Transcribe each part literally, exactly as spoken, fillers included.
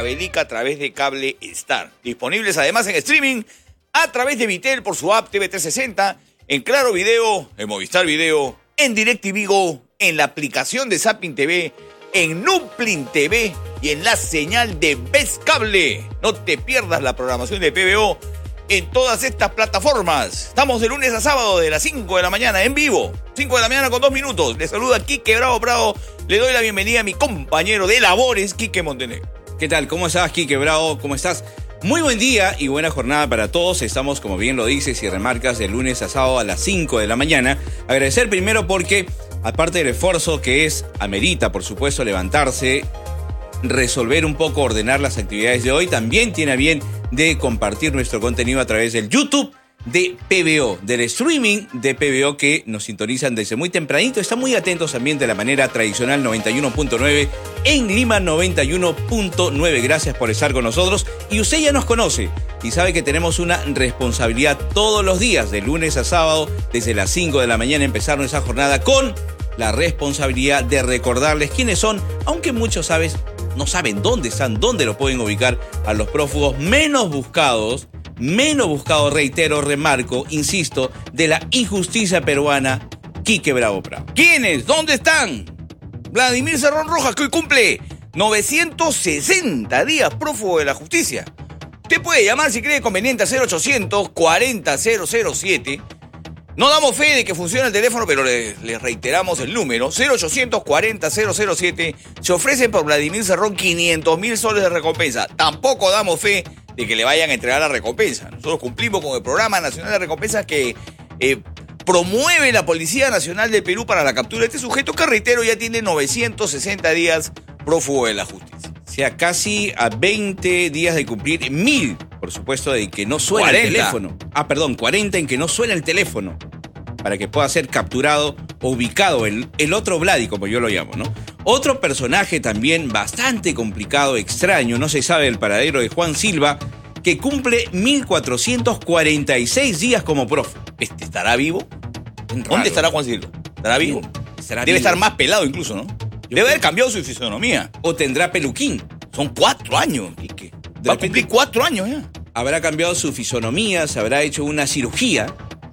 Cabelica a través de Cable Star. Disponibles además en streaming a través de Vitel por su app T V trescientos sesenta, en Claro Video, en Movistar Video, en DirecTV Go, en la aplicación de Zapping T V, en Nuplin T V y en la señal de Best Cable. No te pierdas la programación de P B O en todas estas plataformas. Estamos de lunes a sábado de las cinco de la mañana en vivo. cinco de la mañana con dos minutos. Les saluda Quique Bravo Bravo. Le doy la bienvenida a mi compañero de labores, Quique Montenegro. ¿Qué tal? ¿Cómo estás, Quique Bravo? ¿Cómo estás? Muy buen día y buena jornada para todos. Estamos, como bien lo dices y remarcas, de lunes a sábado a las cinco de la mañana. Agradecer primero porque, aparte del esfuerzo que es, amerita, por supuesto, levantarse, resolver un poco, ordenar las actividades de hoy, también tiene a bien de compartir nuestro contenido a través del YouTube de P B O, del streaming de P B O, que nos sintonizan desde muy tempranito. Están muy atentos también de la manera tradicional noventa y uno punto nueve en Lima, noventa y uno punto nueve. Gracias por estar con nosotros. Y usted ya nos conoce y sabe que tenemos una responsabilidad todos los días, de lunes a sábado, desde las cinco de la mañana, empezar nuestra jornada con la responsabilidad de recordarles quiénes son, aunque muchos sabes, no saben dónde están, dónde lo pueden ubicar, a los prófugos menos buscados, menos buscados, reitero, remarco, insisto, de la injusticia peruana, Quique Bravo Bravo. ¿Quiénes? ¿Dónde están? Vladimir Cerrón Rojas, que hoy cumple novecientos sesenta días prófugo de la justicia. Usted puede llamar si cree conveniente a cero ochocientos cuarenta cero cero siete. No damos fe de que funcione el teléfono, pero les le reiteramos el número. cero ochocientos cuarenta cero cero siete. Se ofrecen por Vladimir Cerrón quinientos mil soles de recompensa. Tampoco damos fe de que le vayan a entregar la recompensa. Nosotros cumplimos con el Programa Nacional de Recompensas que eh, promueve la Policía Nacional del Perú para la captura de este sujeto, que, reitero, ya tiene novecientos sesenta días prófugo de la justicia. O sea, casi a veinte días de cumplir mil, por supuesto, de que no suena cuarenta. el teléfono. Ah, perdón, cuarenta en que no suena el teléfono, para que pueda ser capturado o ubicado el, el otro Vladi, como yo lo llamo, ¿no? Otro personaje también bastante complicado, extraño, no se sabe el paradero de Juan Silva, que cumple mil cuatrocientos cuarenta y seis días como prófugo. ¿Este estará vivo? Raro. ¿Dónde estará Juan Silva? ¿Estará vivo? ¿Estará Debe vivo? estar más pelado incluso, ¿no? Debe haber cambiado su fisonomía. ¿O tendrá peluquín? Son cuatro años, Quique. Va a repente- cumplir cuatro años ya. ¿Habrá cambiado su fisonomía? ¿Se habrá hecho una cirugía?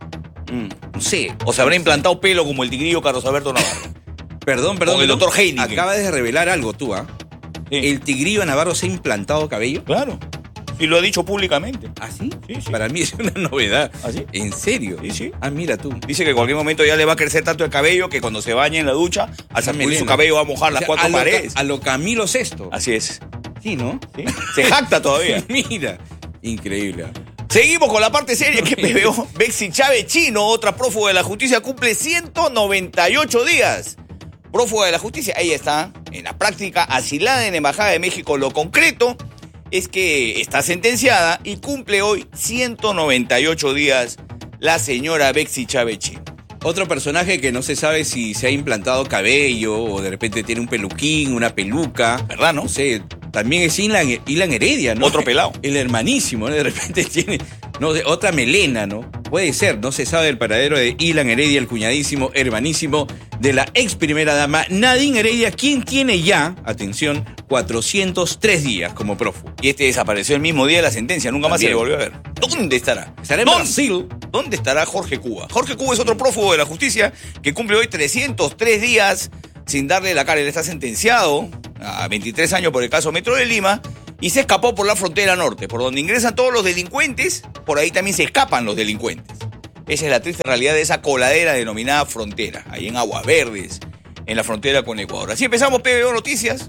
Mm, no sé. O se habrá implantado pelo como el tigrillo Carlos Alberto Navarro. Perdón, perdón. O el perdón. doctor Heineken. Acabas de revelar algo tú, ¿ah? Sí. ¿El tigrillo Navarro se ha implantado cabello? Claro. Y lo ha dicho públicamente. ¿Ah, sí? Sí, sí. Para mí es una novedad. ¿Ah, sí? ¿En serio? Sí, sí. Ah, mira tú. Dice que en cualquier momento ya le va a crecer tanto el cabello que cuando se bañe en la ducha, al sacudir su melena. cabello va a mojar O las sea, cuatro a lo, paredes. A lo Camilo Sesto. Así es. Sí, ¿no? ¿Sí? Se jacta todavía. Mira. Increíble. Seguimos con la parte seria que P B O. Bexi Chávez Chino, otra prófuga de la justicia, cumple ciento noventa y ocho días. Prófuga de la justicia, ella está en la práctica asilada en la Embajada de México. Lo concreto es que está sentenciada y cumple hoy ciento noventa y ocho días la señora Bexi Chávez Chino. Otro personaje que no se sabe si se ha implantado cabello o de repente tiene un peluquín, una peluca. ¿Verdad, no? No sé, también es Ilan, Ilan Heredia, ¿no? Otro pelado. El hermanísimo, ¿no? De repente tiene, no sé, otra melena, ¿no? Puede ser, no se sabe el paradero de Ilan Heredia, el cuñadísimo, hermanísimo de la ex primera dama Nadine Heredia, quien tiene ya, atención, cuatrocientos tres días como prófugo. Y este desapareció el mismo día de la sentencia, nunca más se le También. volvió a ver. ¿Dónde estará? ¿Estará en ¿Dónde? Brasil? ¿Dónde estará Jorge Cuba? Jorge Cuba es otro prófugo de la justicia que cumple hoy trescientos tres días sin darle la cara. Él está sentenciado a veintitrés años por el caso Metro de Lima y se escapó por la frontera norte, por donde ingresan todos los delincuentes, por ahí también se escapan los delincuentes. Esa es la triste realidad de esa coladera denominada frontera, ahí en Aguas Verdes, en la frontera con Ecuador. Así empezamos P B O Noticias,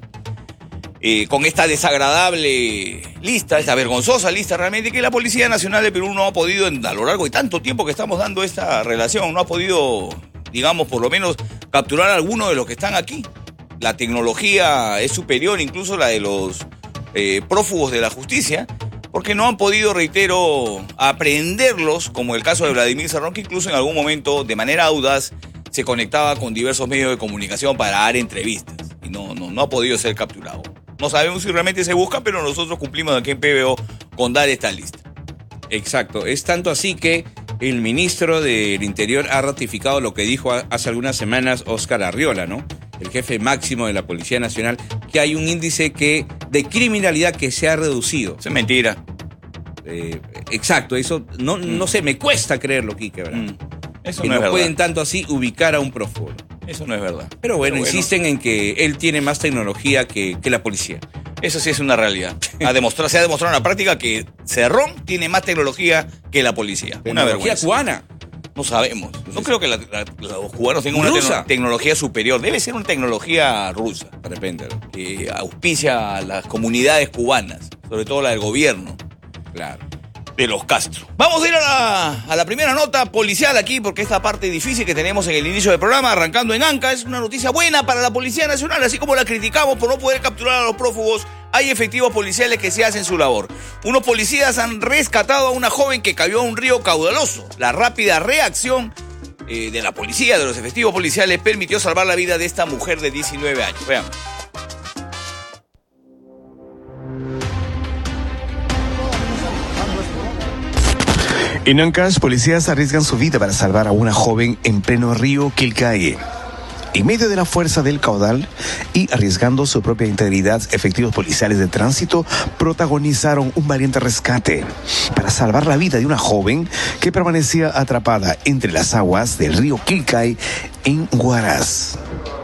eh, con esta desagradable lista, esta vergonzosa lista realmente, que la Policía Nacional de Perú no ha podido, a lo largo de tanto tiempo que estamos dando esta relación, no ha podido, digamos, por lo menos capturar a algunos de los que están aquí. La tecnología es superior, incluso la de los eh, prófugos de la justicia, porque no han podido, reitero, aprenderlos, como el caso de Vladimir Cerrón, que incluso en algún momento, de manera audaz, se conectaba con diversos medios de comunicación para dar entrevistas. Y no, no, no ha podido ser capturado. No sabemos si realmente se busca, pero nosotros cumplimos aquí en P B O con dar esta lista. Exacto. Es tanto así que el ministro del Interior ha ratificado lo que dijo hace algunas semanas Óscar Arriola, ¿no? El jefe máximo de la Policía Nacional, que hay un índice que de criminalidad que se ha reducido. Eso es mentira. Eh, exacto, eso no, mm. no sé, me cuesta creerlo, Quique, ¿verdad? Mm. Eso que no, no es verdad. pueden tanto así ubicar a un prófugo. Eso no es verdad. Pero bueno, Pero bueno, insisten en que él tiene más tecnología que, que la policía. Eso sí es una realidad. Ha demostrado, se ha demostrado en la práctica que Cerrón tiene más tecnología que la policía. Una vergüenza. Cubana. No sabemos. No creo que la, la, los cubanos tengan una te tecnología superior. Debe ser una tecnología rusa, de repente, que auspicia a las comunidades cubanas, sobre todo la del gobierno. Claro. De los Castro. Vamos a ir a la, a la primera nota policial aquí, porque esta parte difícil que tenemos en el inicio del programa, arrancando en Anca, es una noticia buena para la Policía Nacional, así como la criticamos por no poder capturar a los prófugos. Hay efectivos policiales que se hacen su labor. Unos policías han rescatado a una joven que cayó a un río caudaloso. La rápida reacción eh, de la policía, de los efectivos policiales, permitió salvar la vida de esta mujer de diecinueve años. Veamos. En Ancash, policías arriesgan su vida para salvar a una joven en pleno río Quilcaye. En medio de la fuerza del caudal y arriesgando su propia integridad, efectivos policiales de tránsito protagonizaron un valiente rescate para salvar la vida de una joven que permanecía atrapada entre las aguas del río Quilcaye en Huaraz.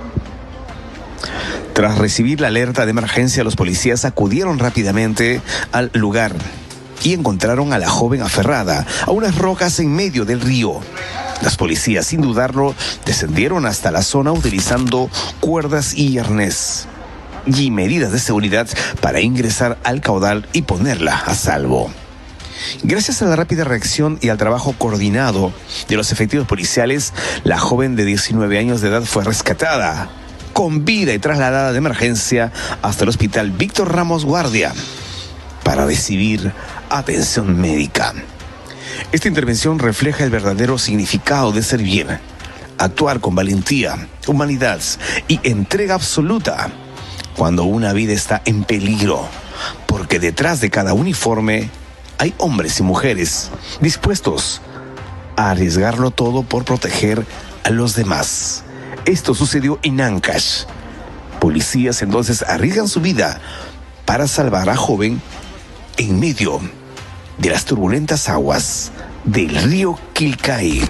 Tras recibir la alerta de emergencia, los policías acudieron rápidamente al lugar y encontraron a la joven aferrada a unas rocas en medio del río. Las policías, sin dudarlo, descendieron hasta la zona utilizando cuerdas y arnés y medidas de seguridad para ingresar al caudal y ponerla a salvo. Gracias a la rápida reacción y al trabajo coordinado de los efectivos policiales, la joven de diecinueve años de edad fue rescatada con vida y trasladada de emergencia hasta el hospital Víctor Ramos Guardia para recibir atención médica. Esta intervención refleja el verdadero significado de servir, actuar con valentía, humanidad y entrega absoluta cuando una vida está en peligro, porque detrás de cada uniforme hay hombres y mujeres dispuestos a arriesgarlo todo por proteger a los demás. Esto sucedió en Ancash. Policías entonces arriesgan su vida para salvar a joven en medio de las turbulentas aguas del río Quilcaye.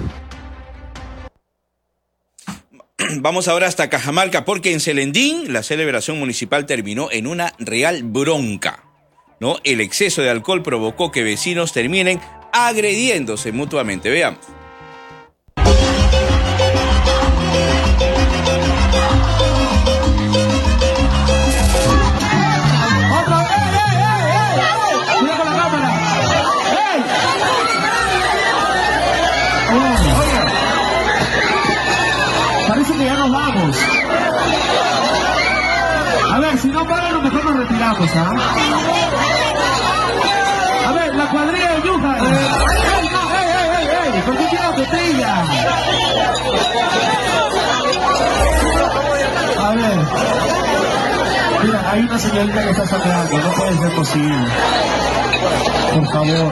Vamos ahora hasta Cajamarca, porque en Celendín la celebración municipal terminó en una real bronca, ¿no? El exceso de alcohol provocó que vecinos terminen agrediéndose mutuamente. Veamos. A ver, si no pagan, lo mejor nos retiramos, ¿ah? A ver, la cuadrilla de Yuja. ¡Ey, ey, ey, ey! ey! ¿Por qué tiene la botella? A ver. Mira, hay una señorita que está sangrando. No puede ser posible. Por favor.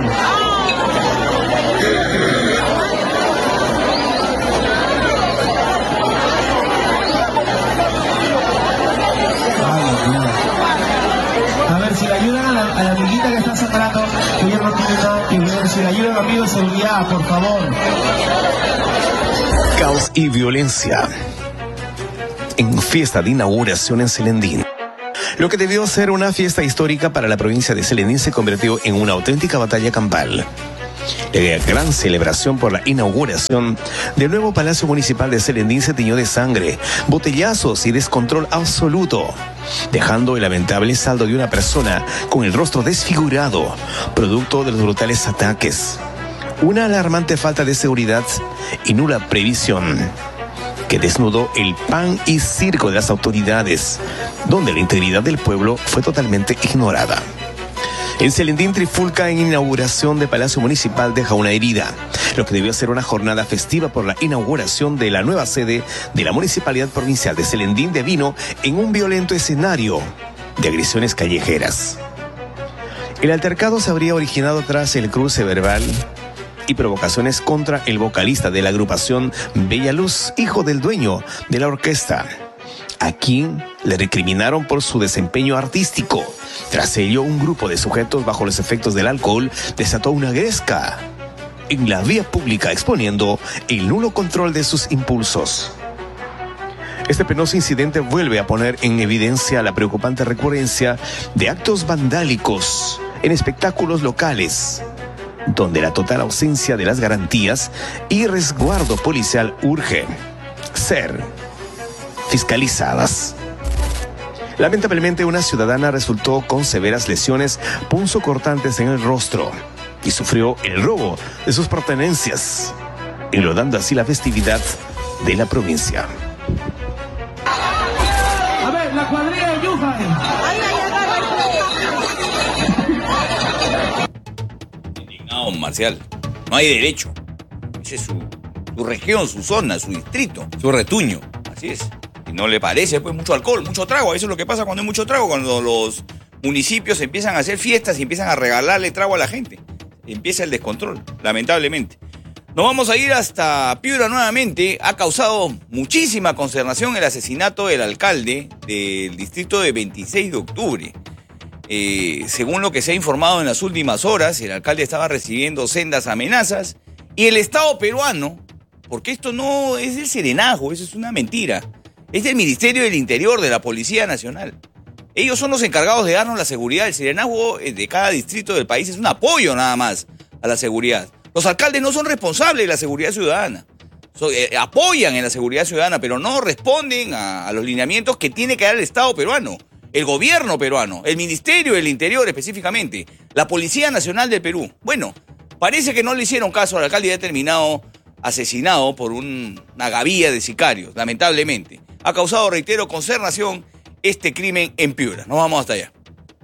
A ver, si le ayudan a la, a la amiguita que está sangrando, que ella no tiene nada que ver. Si le ayudan a amigos de seguridad, por favor. Caos y violencia en fiesta de inauguración en Celendín. Lo que debió ser una fiesta histórica para la provincia de Celendín se convirtió en una auténtica batalla campal. La gran celebración por la inauguración del nuevo Palacio Municipal de Celendín se tiñó de sangre, botellazos y descontrol absoluto, dejando el lamentable saldo de una persona con el rostro desfigurado, producto de los brutales ataques. Una alarmante falta de seguridad y nula previsión que desnudó el pan y circo de las autoridades, donde la integridad del pueblo fue totalmente ignorada. En Celendín, trifulca en inauguración de Palacio Municipal deja una herida. Lo que debió ser una jornada festiva por la inauguración de la nueva sede de la Municipalidad Provincial de Celendín devino en un violento escenario de agresiones callejeras. El altercado se habría originado tras el cruce verbal y provocaciones contra el vocalista de la agrupación Bella Luz, hijo del dueño de la orquesta, a quien le recriminaron por su desempeño artístico. Tras ello, un grupo de sujetos bajo los efectos del alcohol desató una gresca en la vía pública, exponiendo el nulo control de sus impulsos. Este penoso incidente vuelve a poner en evidencia la preocupante recurrencia de actos vandálicos en espectáculos locales, donde la total ausencia de las garantías y resguardo policial urge ser fiscalizadas. Lamentablemente, una ciudadana resultó con severas lesiones punzocortantes en el rostro y sufrió el robo de sus pertenencias, enlodando así la festividad de la provincia. A ver, la cuadrilla de Yufa. Indignado, Marcial. No hay derecho. Esa es su, su región, su zona, su distrito. Su retuño. Así es. Y no le parece, pues, mucho alcohol, mucho trago. Eso es lo que pasa cuando hay mucho trago, cuando los municipios empiezan a hacer fiestas y empiezan a regalarle trago a la gente. Empieza el descontrol, lamentablemente. Nos vamos a ir hasta Piura nuevamente. Ha causado muchísima consternación el asesinato del alcalde del distrito de veintiséis de octubre. Eh, según lo que se ha informado en las últimas horas, el alcalde estaba recibiendo sendas amenazas y el Estado peruano, porque esto no es el serenazgo, eso es una mentira, es del Ministerio del Interior, de la Policía Nacional. Ellos son los encargados de darnos la seguridad. El serenazgo de cada distrito del país es un apoyo nada más a la seguridad. Los alcaldes no son responsables de la seguridad ciudadana. So, eh, apoyan en la seguridad ciudadana, pero no responden a, a los lineamientos que tiene que dar el Estado peruano, el gobierno peruano, el Ministerio del Interior específicamente, la Policía Nacional del Perú. Bueno, parece que no le hicieron caso al alcalde y ha terminado asesinado por un, una gavilla de sicarios, lamentablemente. Ha causado, reitero, consternación este crimen en Piura. Nos vamos hasta allá.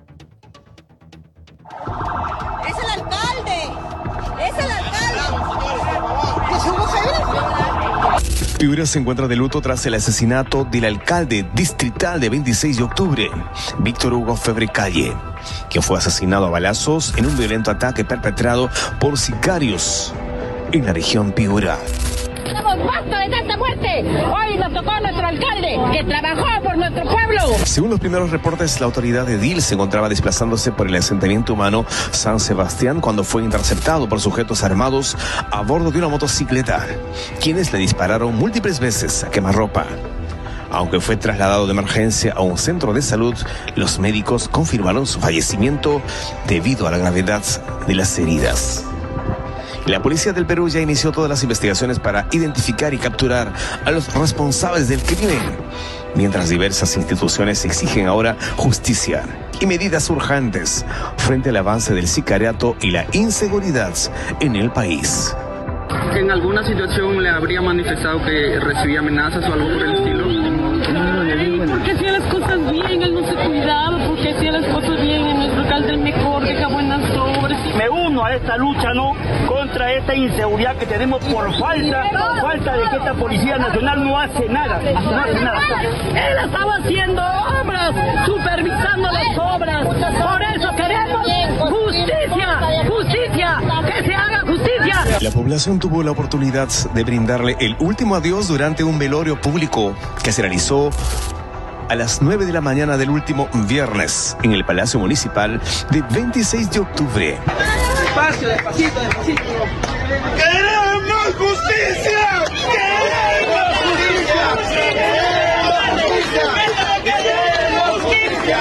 ¡Es el alcalde! ¡Es el alcalde! ¿Qué somos ahí? Piura se encuentra de luto tras el asesinato del alcalde distrital de veintiséis de octubre, Víctor Hugo Febre Calle, quien fue asesinado a balazos en un violento ataque perpetrado por sicarios en la región Piura. ¡Basta de tanta muerte! Hoy nos tocó nuestro alcalde, que trabajó por nuestro pueblo. Según los primeros reportes, la autoridad edil se encontraba desplazándose por el asentamiento humano San Sebastián cuando fue interceptado por sujetos armados a bordo de una motocicleta, quienes le dispararon múltiples veces a quemarropa. Aunque fue trasladado de emergencia a un centro de salud, los médicos confirmaron su fallecimiento debido a la gravedad de las heridas. La policía del Perú ya inició todas las investigaciones para identificar y capturar a los responsables del crimen, mientras diversas instituciones exigen ahora justicia y medidas urgentes frente al avance del sicariato y la inseguridad en el país. ¿En alguna situación le habría manifestado que recibía amenazas o algo por el estilo? Ay, porque hacía las cosas bien, él no se cuidaba, porque hacía las cosas bien, en nuestro alcalde el mejor, deja buenas obras. Me uno a esta lucha, ¿no?, contra esta inseguridad que tenemos por falta, por falta de que esta Policía Nacional no hace nada, no hace nada. Él estaba haciendo obras, supervisando las obras, por eso queremos justicia, justicia, que se haga justicia. La población tuvo la oportunidad de brindarle el último adiós durante un velorio público que se realizó a las nueve de la mañana del último viernes en el Palacio Municipal de veintiséis de octubre. Despacio, despacito, despacito. ¡Queremos justicia! ¡Queremos justicia! ¡Queremos justicia! ¡Queremos justicia!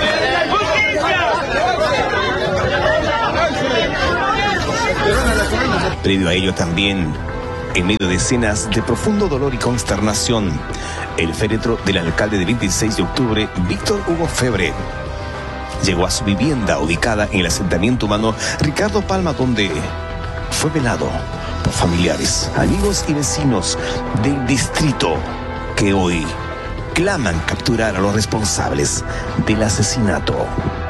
¡Justicia! Previo a ello también, en medio de escenas de profundo dolor y consternación, el féretro del alcalde de veintiséis de octubre, Víctor Hugo Febre, llegó a su vivienda ubicada en el asentamiento humano Ricardo Palma, donde fue velado por familiares, amigos y vecinos del distrito que hoy claman capturar a los responsables del asesinato.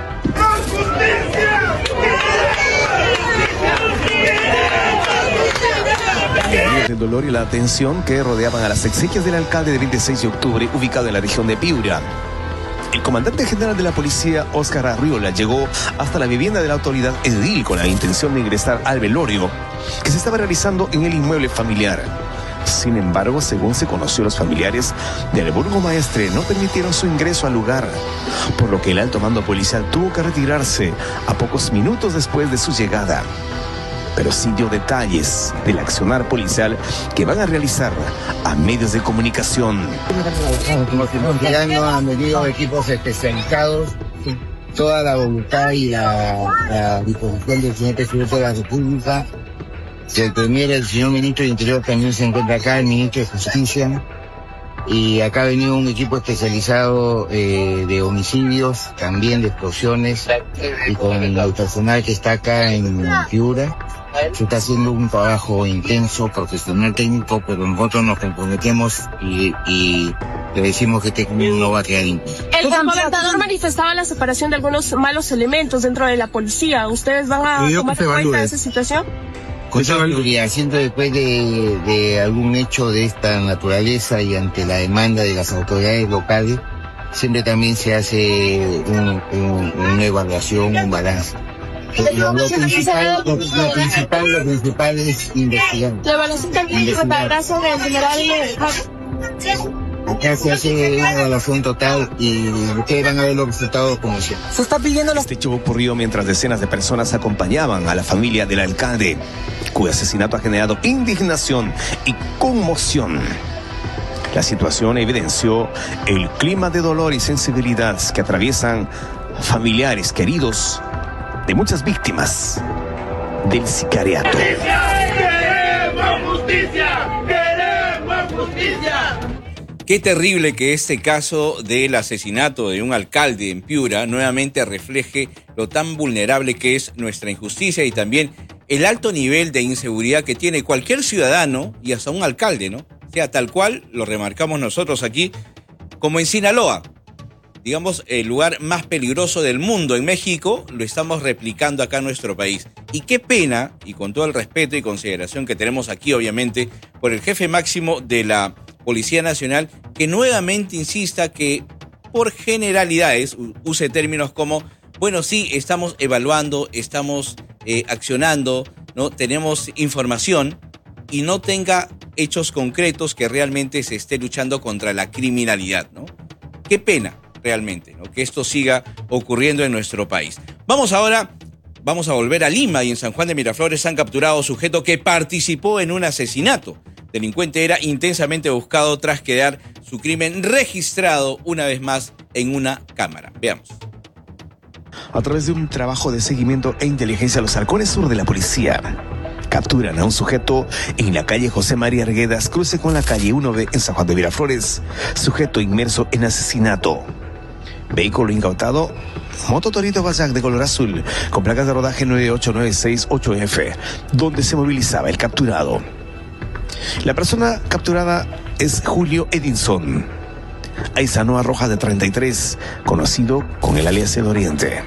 El dolor y la atención que rodeaban a las exequias del alcalde de veintiséis de octubre, ubicado en la región de Piura. El comandante general de la policía, Óscar Arriola, llegó hasta la vivienda de la autoridad edil con la intención de ingresar al velorio que se estaba realizando en el inmueble familiar. Sin embargo, según se conoció, los familiares del burgomaestre no permitieron su ingreso al lugar, por lo que el alto mando policial tuvo que retirarse a pocos minutos después de su llegada. Pero sí dio detalles del accionar policial que van a realizar a medios de comunicación. Han venido equipos especializados, toda la voluntad y la, la disposición del señor presidente de la República, del Premier, el señor ministro de Interior también se encuentra acá, el ministro de Justicia, y acá ha venido un equipo especializado eh, de homicidios, también de explosiones, y con el personal que está acá en Piura. Se está haciendo un trabajo intenso, profesional, técnico, pero nosotros nos comprometemos y, y le decimos que este crimen no va a quedar impune. El gobernador manifestaba la separación de algunos malos elementos dentro de la policía. ¿Ustedes van a tomar en cuenta esa situación? Con seguridad, siempre después de, de algún hecho de esta naturaleza y ante la demanda de las autoridades locales, siempre también se hace un, un, una evaluación, un balance. Lo, lo, principal, lo, lo principal, lo principal es investigar. La evaluación también tratará sobre el general. Acá se hace una evaluación total y ustedes van a ver los resultados como siempre. Se está pidiendo los... Este hecho ocurrió mientras decenas de personas acompañaban a la familia del alcalde, cuyo asesinato ha generado indignación y conmoción. La situación evidenció el clima de dolor y sensibilidad que atraviesan familiares queridos de muchas víctimas del sicariato. ¡Queremos justicia! ¡Queremos justicia! Qué terrible que este caso del asesinato de un alcalde en Piura nuevamente refleje lo tan vulnerable que es nuestra injusticia y también el alto nivel de inseguridad que tiene cualquier ciudadano y hasta un alcalde, ¿no? O sea, tal cual lo remarcamos nosotros aquí, como en Sinaloa. Digamos, el lugar más peligroso del mundo en México, lo estamos replicando acá en nuestro país. Y qué pena, y con todo el respeto y consideración que tenemos aquí, obviamente, por el jefe máximo de la Policía Nacional, que nuevamente insista que, por generalidades, use términos como, bueno, sí, estamos evaluando, estamos eh, accionando, ¿no? Tenemos información, y no tenga hechos concretos que realmente se esté luchando contra la criminalidad, ¿no? Qué pena. Realmente, ¿no? Que esto siga ocurriendo en nuestro país. Vamos ahora, vamos a volver a Lima y en San Juan de Miraflores han capturado a un sujeto que participó en un asesinato. El delincuente era intensamente buscado tras quedar su crimen registrado una vez más en una cámara. Veamos. A través de un trabajo de seguimiento e inteligencia, los halcones sur de la policía capturan a un sujeto en la calle José María Arguedas, cruce con la calle uno B en San Juan de Miraflores, sujeto inmerso en asesinato. Vehículo incautado, moto Torito Bajac de color azul, con placas de rodaje nueve ocho nueve seis ocho F, donde se movilizaba el capturado. La persona capturada es Julio Edinson Aizanoa Rojas, de treinta y tres, conocido con el alias El Oriente.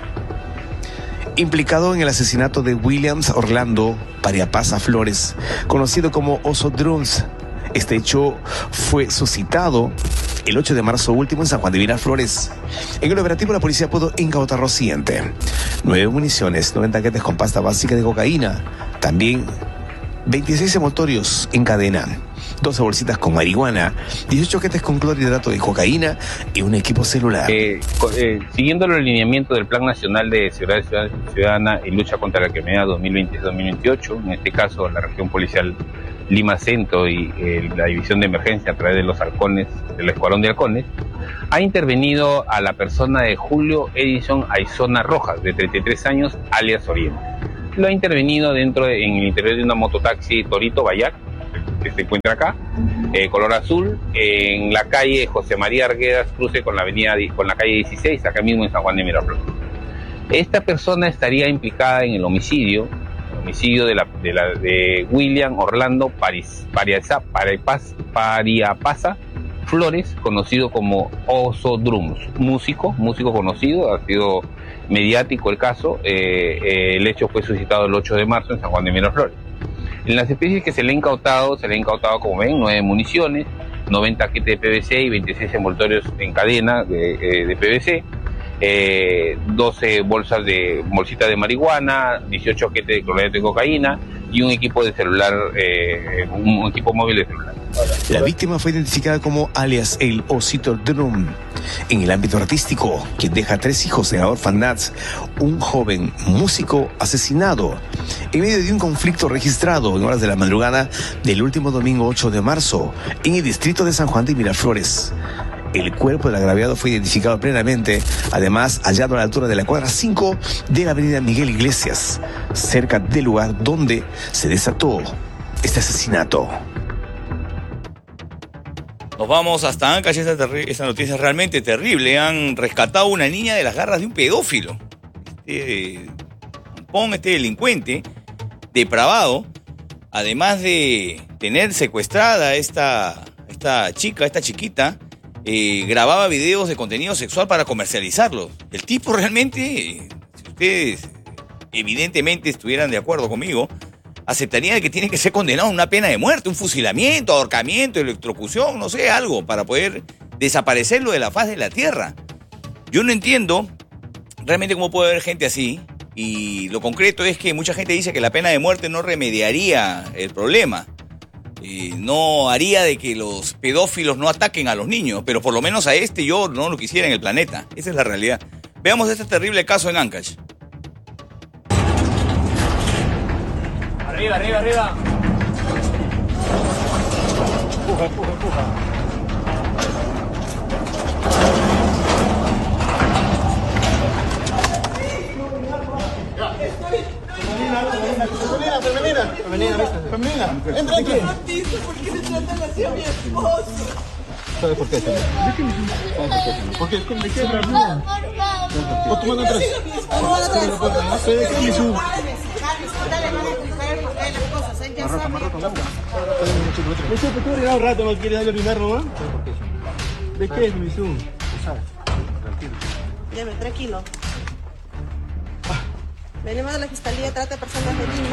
Implicado en el asesinato de Williams Orlando Pariapasa Flores, conocido como Oso Drums. Este hecho fue suscitado el ocho de marzo último en San Juan de Miraflores. En el operativo la policía pudo incautar lo siguiente: nueve municiones, noventa paquetes con pasta básica de cocaína, también veintiséis envoltorios en cadena, doce bolsitas con marihuana, dieciocho paquetes con clorhidrato de cocaína y un equipo celular. Eh, eh, siguiendo los lineamientos del Plan Nacional de Seguridad Ciudadana y Lucha contra la Criminalidad dos mil veinte a dos mil veintiocho, en este caso la región policial Lima Centro y eh, la División de Emergencia a través de los halcones, del Escuadrón de Halcones, ha intervenido a la persona de Julio Edinson Aizanoa Rojas, de treinta y tres años, alias Oriente. Lo ha intervenido dentro de, en el interior de una mototaxi Torito Bajac, que se encuentra acá, eh, color azul, en la calle José María Arguedas, cruce con la avenida, con la calle dieciséis, acá mismo en San Juan de Miraflores. Esta persona estaría implicada en el homicidio, el homicidio de, la, de, la, de William Orlando Paris, Pariasa, Paripas, Pariapasa Flores, conocido como Oso Drums, músico, músico conocido, ha sido mediático el caso. eh, eh, el hecho fue suscitado el ocho de marzo en San Juan de Miraflores. En las especies que se le han incautado, se le han incautado, como ven, nueve municiones, noventa paquetes de P V C y veintiséis envoltorios en cadena de, eh, de P V C, eh, doce bolsas de bolsitas de marihuana, dieciocho paquetes de clorhidrato de cocaína y un equipo de celular, eh, un, un equipo móvil de celular. La víctima fue identificada como alias el Osito Drum. En el ámbito artístico, quien deja tres hijos en la orfandad, un joven músico asesinado en medio de un conflicto registrado en horas de la madrugada del último domingo ocho de marzo en el distrito de San Juan de Miraflores. El cuerpo del agraviado fue identificado plenamente, además hallado a la altura de la cuadra cinco de la avenida Miguel Iglesias, cerca del lugar donde se desató este asesinato. Nos vamos hasta Ancash. Esta, terri- esta noticia es realmente terrible. Han rescatado a una niña de las garras de un pedófilo. Este tampón, este delincuente depravado, además de tener secuestrada a esta, esta chica, esta chiquita, eh, grababa videos de contenido sexual para comercializarlos. El tipo realmente, si ustedes evidentemente estuvieran de acuerdo conmigo, aceptaría que tiene que ser condenado a una pena de muerte, un fusilamiento, ahorcamiento, electrocución, no sé, algo, para poder desaparecerlo de la faz de la tierra. Yo no entiendo realmente cómo puede haber gente así, y lo concreto es que mucha gente dice que la pena de muerte no remediaría el problema, eh, no haría de que los pedófilos no ataquen a los niños, pero por lo menos a este yo no lo quisiera en el planeta. Esa es la realidad. Veamos este terrible caso en Ancash. Arriba, arriba, arriba. Empuja, empuja, empuja. Femenina, femenina, femenina, femenina. Entra aquí. ¿Por qué le tratan así a mi esposo? ¿Sabes por qué, señor? ¿De qué me ¿Por qué? ¿De qué razón? ¿O tú me entras? ¿De qué me subo? Tú has llegado un rato, ¿no quieres darle orinar nomás? ¿De qué es, Misú? Tranquilo. Deme, tranquilo. Venimos de la Fiscalía, trata de personas de Lima.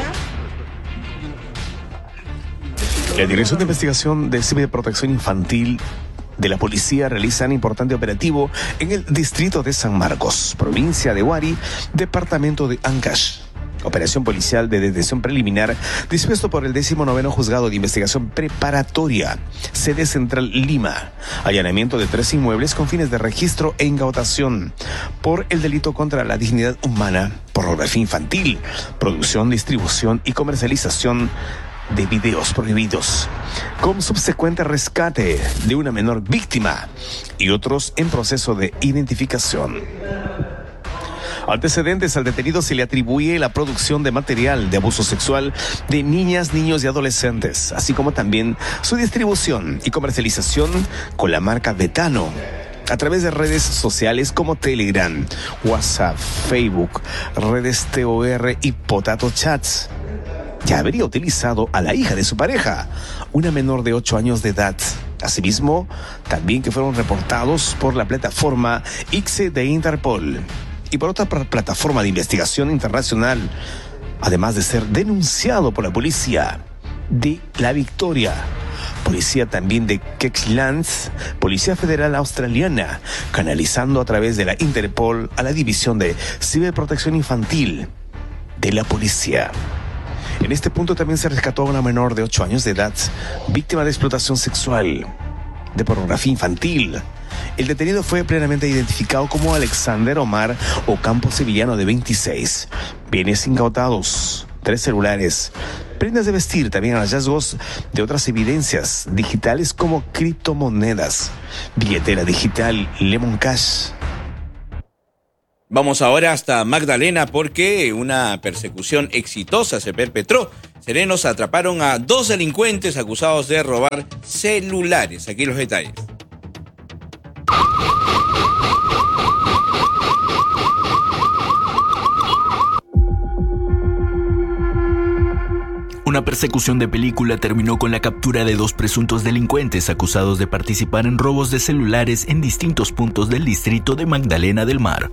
La Dirección de Investigación de Ciberprotección Infantil de la policía realizan importante operativo en el distrito de San Marcos, provincia de Huari, departamento de Ancash. Operación policial de detención preliminar dispuesto por el décimo noveno Juzgado de Investigación Preparatoria, sede central Lima. Allanamiento de tres inmuebles con fines de registro e incautación por el delito contra la dignidad humana, pornografía infantil, producción, distribución y comercialización de videos prohibidos, con subsecuente rescate de una menor víctima y otros en proceso de identificación. Antecedentes: al detenido se le atribuye la producción de material de abuso sexual de niñas, niños y adolescentes, así como también su distribución y comercialización con la marca Betano a través de redes sociales como Telegram, WhatsApp, Facebook, redes T O R y Potato Chats. Ya habría utilizado a la hija de su pareja, una menor de ocho años de edad. Asimismo, también que fueron reportados por la plataforma I C E de Interpol y por otra plataforma de investigación internacional, además de ser denunciado por la policía de La Victoria, policía también de Queensland, Policía Federal Australiana, canalizando a través de la Interpol a la División de Ciberprotección Infantil de la policía. En este punto también se rescató a una menor de ocho años de edad, víctima de explotación sexual, de pornografía infantil. El detenido fue plenamente identificado como Alexander Omar Ocampo Sevillano, de veintiséis. Bienes incautados, tres celulares, prendas de vestir, también hallazgos de otras evidencias digitales como criptomonedas, billetera digital, Lemon Cash. Vamos ahora hasta Magdalena porque una persecución exitosa se perpetró. Serenos atraparon a dos delincuentes acusados de robar celulares. Aquí los detalles. Una persecución de película terminó con la captura de dos presuntos delincuentes acusados de participar en robos de celulares en distintos puntos del distrito de Magdalena del Mar.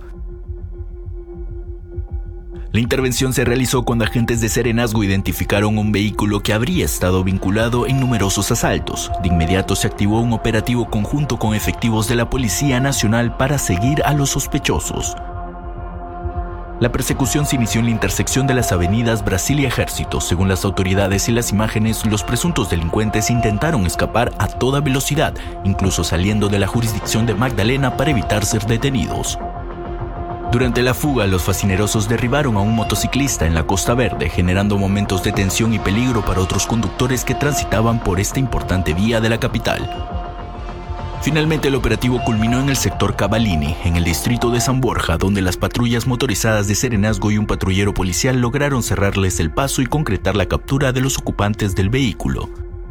La intervención se realizó cuando agentes de Serenazgo identificaron un vehículo que habría estado vinculado en numerosos asaltos. De inmediato se activó un operativo conjunto con efectivos de la Policía Nacional para seguir a los sospechosos. La persecución se inició en la intersección de las avenidas Brasil y Ejército. Según las autoridades y las imágenes, los presuntos delincuentes intentaron escapar a toda velocidad, incluso saliendo de la jurisdicción de Magdalena para evitar ser detenidos. Durante la fuga, los fascinerosos derribaron a un motociclista en la Costa Verde, generando momentos de tensión y peligro para otros conductores que transitaban por esta importante vía de la capital. Finalmente, el operativo culminó en el sector Cavallini, en el distrito de San Borja, donde las patrullas motorizadas de Serenazgo y un patrullero policial lograron cerrarles el paso y concretar la captura de los ocupantes del vehículo.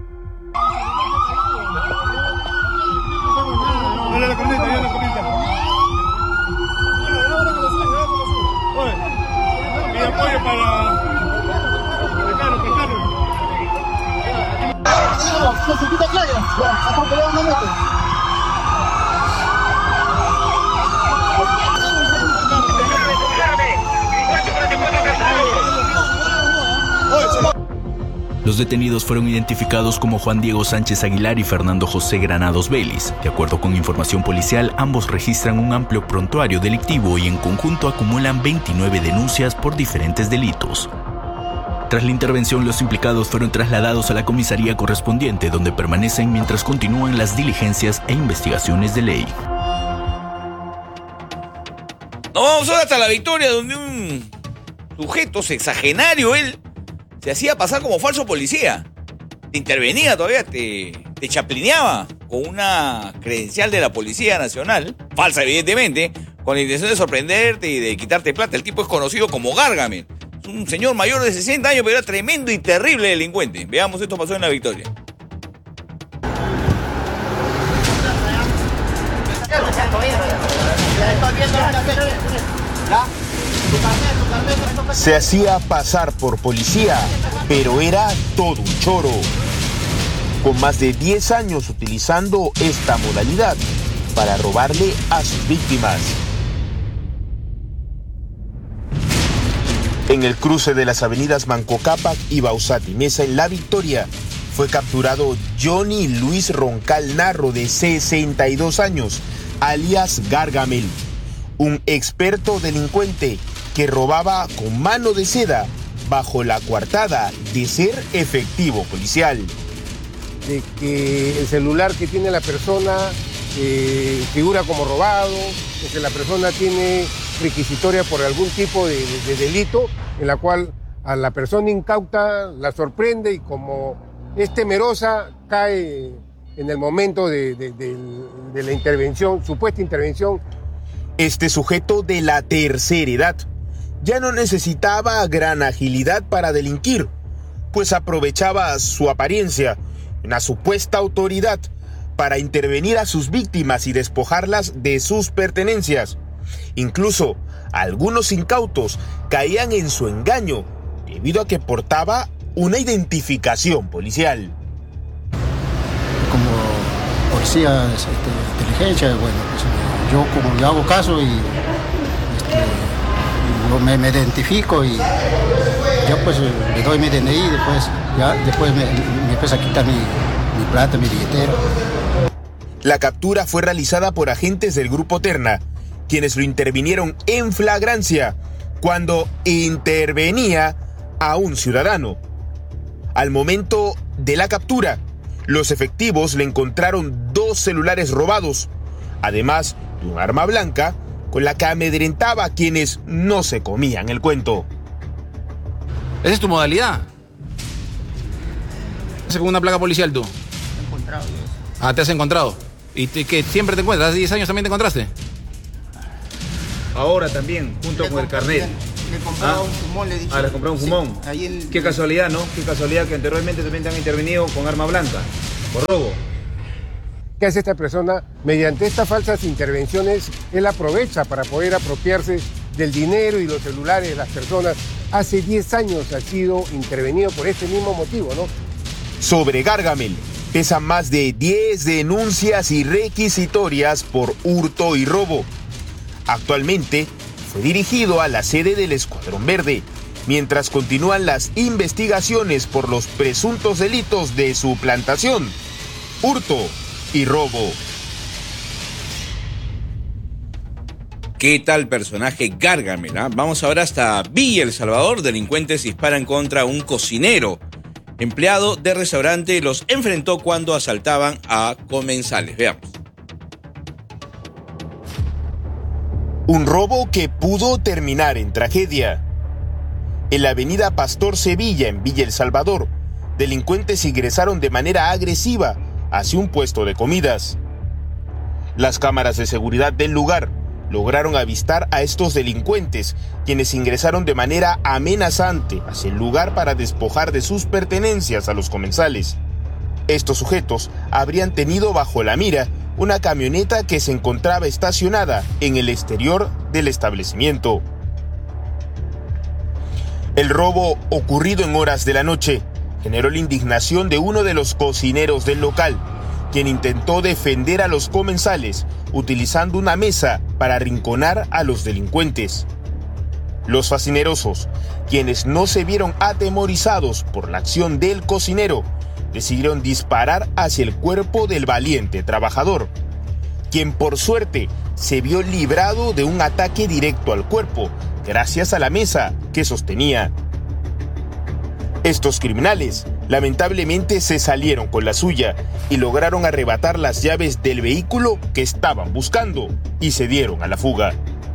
Los detenidos fueron identificados como Juan Diego Sánchez Aguilar y Fernando José Granados Vélez. De acuerdo con información policial, ambos registran un amplio prontuario delictivo y en conjunto acumulan veintinueve denuncias por diferentes delitos. Tras la intervención, los implicados fueron trasladados a la comisaría correspondiente, donde permanecen mientras continúan las diligencias e investigaciones de ley. Nos vamos ahora hasta La Victoria, donde un sujeto sexagenario, él, se hacía pasar como falso policía. Te intervenía todavía, te, te chaplineaba con una credencial de la Policía Nacional, falsa evidentemente, con la intención de sorprenderte y de quitarte plata. El tipo es conocido como Gargamel. Es un señor mayor de sesenta años, pero era tremendo y terrible delincuente. Veamos, esto pasó en La Victoria. Se hacía pasar por policía, pero era todo un choro. Con más de diez años utilizando esta modalidad para robarle a sus víctimas. En el cruce de las avenidas Manco Cápac y Bausat y Mesa en La Victoria, fue capturado Johnny Luis Roncal Narro, de sesenta y dos años, alias Gargamel, un experto delincuente que robaba con mano de seda bajo la coartada de ser efectivo policial. De que el celular que tiene la persona eh, figura como robado, o que la persona tiene requisitoria por algún tipo de, de, de delito, en la cual a la persona incauta la sorprende y como es temerosa, cae en el momento de, de, de, de la intervención, supuesta intervención. Este sujeto de la tercera edad ya no necesitaba gran agilidad para delinquir, pues aprovechaba su apariencia, una supuesta autoridad, para intervenir a sus víctimas y despojarlas de sus pertenencias. Incluso algunos incautos caían en su engaño debido a que portaba una identificación policial. Como policía de este, inteligencia, bueno, pues yo como yo hago caso y este, yo me, me identifico y yo pues le doy mi D N I y después, ya, después me, me empieza a quitar mi, mi plata, mi billetera. La captura fue realizada por agentes del Grupo Terna, quienes lo intervinieron en flagrancia cuando intervenía a un ciudadano. Al momento de la captura, los efectivos le encontraron dos celulares robados, además de un arma blanca con la que amedrentaba a quienes no se comían el cuento. ¿Esa es tu modalidad? ¿Haces con una placa policial tú? Me he encontrado yo. Ah, ¿te has encontrado? ¿Y te, que siempre te encuentras? ¿Hace diez años también te encontraste? Ahora también, junto le con el carnet. Le he comprado ¿Ah? un fumón, le he dicho. Ah, le comprado un fumón. Sí, ahí el... Qué casualidad, ¿no? Qué casualidad que anteriormente también te han intervenido con arma blanca, por robo. ¿Qué hace esta persona? Mediante estas falsas intervenciones, él aprovecha para poder apropiarse del dinero y los celulares de las personas. Hace diez años ha sido intervenido por este mismo motivo, ¿no? Sobre Gargamel pesan más de diez denuncias y requisitorias por hurto y robo. Actualmente fue dirigido a la sede del Escuadrón Verde, mientras continúan las investigaciones por los presuntos delitos de suplantación, hurto y robo. ¿Qué tal personaje Gargamel? ¿Ah? Vamos ahora hasta Villa El Salvador. Delincuentes disparan contra un cocinero. Empleado de restaurante los enfrentó cuando asaltaban a comensales. Veamos. Un robo que pudo terminar en tragedia. En la avenida Pastor Sevilla, en Villa El Salvador, delincuentes ingresaron de manera agresiva hacia un puesto de comidas. Las cámaras de seguridad del lugar lograron avistar a estos delincuentes, quienes ingresaron de manera amenazante hacia el lugar para despojar de sus pertenencias a los comensales. Estos sujetos habrían tenido bajo la mira una camioneta que se encontraba estacionada en el exterior del establecimiento. El robo, ocurrido en horas de la noche, generó la indignación de uno de los cocineros del local, quien intentó defender a los comensales utilizando una mesa para arrinconar a los delincuentes. Los fascinerosos, quienes no se vieron atemorizados por la acción del cocinero, decidieron disparar hacia el cuerpo del valiente trabajador, quien por suerte se vio librado de un ataque directo al cuerpo gracias a la mesa que sostenía. Estos criminales lamentablemente se salieron con la suya y lograron arrebatar las llaves del vehículo que estaban buscando y se dieron a la fuga.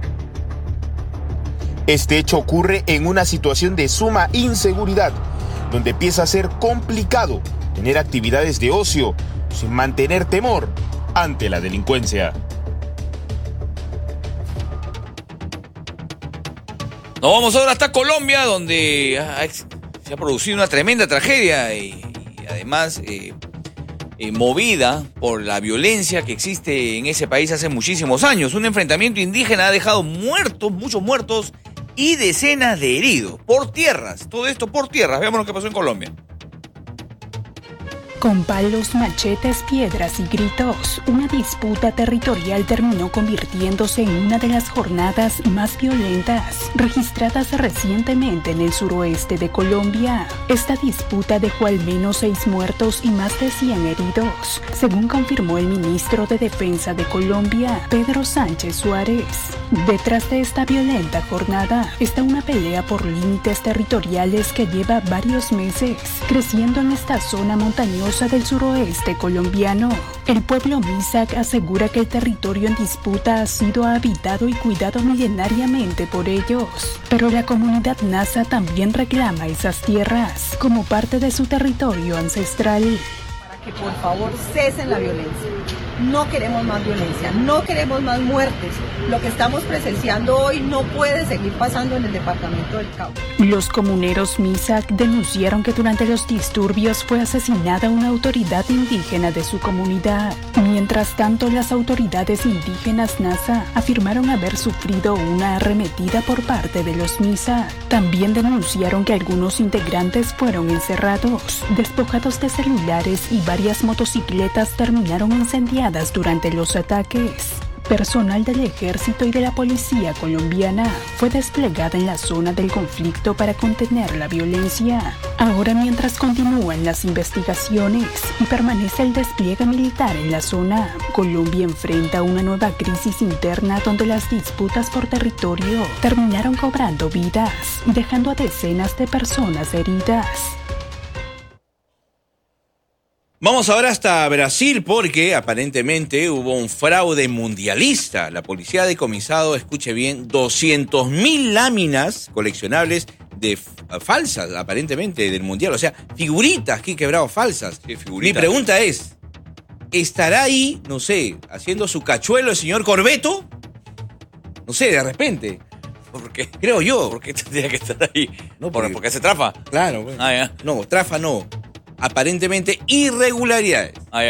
Este hecho ocurre en una situación de suma inseguridad, donde empieza a ser complicado tener actividades de ocio sin mantener temor ante la delincuencia. Nos vamos ahora hasta Colombia, donde se ha producido una tremenda tragedia y, y además eh, eh, movida por la violencia que existe en ese país hace muchísimos años. Un enfrentamiento indígena ha dejado muertos, muchos muertos y decenas de heridos por tierras. Todo esto por tierras. Veamos lo que pasó en Colombia. Con palos, machetes, piedras y gritos, una disputa territorial terminó convirtiéndose en una de las jornadas más violentas registradas recientemente en el suroeste de Colombia. Esta disputa dejó al menos seis muertos y más de cien heridos, según confirmó el ministro de Defensa de Colombia, Pedro Sánchez Suárez. Detrás de esta violenta jornada está una pelea por límites territoriales que lleva varios meses, creciendo en esta zona montañosa del suroeste colombiano. El pueblo Misak asegura que el territorio en disputa ha sido habitado y cuidado milenariamente por ellos, pero la comunidad Nasa también reclama esas tierras como parte de su territorio ancestral. Para que por favor cesen la violencia. No queremos más violencia, no queremos más muertes. Lo que estamos presenciando hoy no puede seguir pasando en el departamento del Cauca. Los comuneros Misak denunciaron que durante los disturbios fue asesinada una autoridad indígena de su comunidad. Mientras tanto, las autoridades indígenas Nasa afirmaron haber sufrido una arremetida por parte de los Misak. También denunciaron que algunos integrantes fueron encerrados, despojados de celulares y varias motocicletas terminaron incendiadas durante los ataques. Personal del ejército y de la policía colombiana fue desplegada en la zona del conflicto para contener la violencia. Ahora, mientras continúan las investigaciones y permanece el despliegue militar en la zona, Colombia enfrenta una nueva crisis interna donde las disputas por territorio terminaron cobrando vidas y dejando a decenas de personas heridas. Vamos ahora hasta Brasil porque aparentemente hubo un fraude mundialista. La policía ha decomisado, escuche bien, doscientas mil láminas coleccionables de falsas, aparentemente, del mundial. O sea, figuritas, Quique Bravo, falsas. ¿Qué figuritas? Mi pregunta es, ¿estará ahí, no sé, haciendo su cachuelo el señor Corbeto? No sé, de repente. ¿Por qué? Creo yo. ¿Por qué tendría que estar ahí? No, porque, ¿Por qué se trafa? Claro. Bueno. Ah, ya. No, trafa no. Aparentemente irregularidades. Ah, ya.